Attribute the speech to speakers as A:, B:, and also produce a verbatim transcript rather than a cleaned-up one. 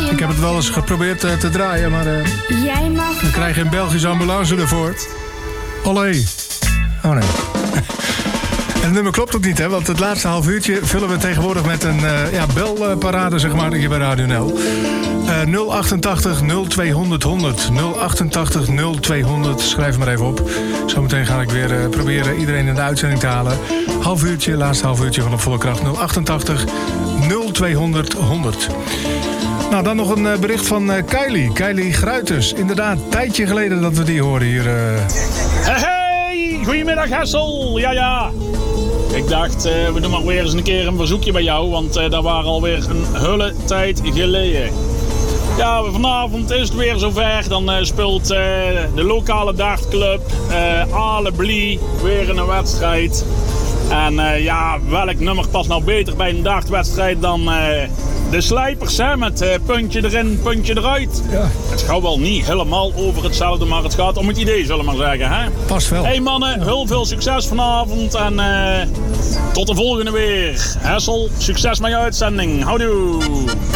A: Ik heb het wel eens geprobeerd uh, te draaien, maar uh,
B: Jij mag...
A: dan krijg je een Belgische ambulance ervoor. Olé. Oh nee. En het nummer klopt ook niet, hè? Want het laatste half uurtje vullen we tegenwoordig met een uh, ja, belparade, zeg maar, hier bij Radio Nel. Uh, nul achtentachtig nul tweehonderd honderd. nul achtentachtig nul tweehonderd. Schrijf maar even op. Zometeen ga ik weer uh, proberen iedereen in de uitzending te halen. Half uurtje, laatste half uurtje van Op Volle Kracht. nul achtentachtig nul tweehonderd honderd. Nou, dan nog een uh, bericht van uh, Kylie. Kylie Gruiters. Inderdaad, een tijdje geleden dat we die hoorden hier. Uh...
C: Hey, hey! Goedemiddag, Hessel. Ja, ja. Ik dacht, uh, we doen maar weer eens een keer een verzoekje bij jou, want uh, dat waren alweer een hele tijd geleden. Ja, vanavond is het weer zover. Dan uh, speelt uh, de lokale dartclub uh, Alebli weer in een wedstrijd. En uh, ja, welk nummer past nou beter bij een dartwedstrijd dan uh, de slijpers, hè? Met uh, puntje erin, puntje eruit.
A: Ja.
C: Het gaat wel niet helemaal over hetzelfde, maar het gaat om het idee, zullen we maar zeggen, hè?
A: Past wel.
C: Hey mannen, heel veel succes vanavond en uh, tot de volgende weer. Hessel, succes met je uitzending. Houdoe.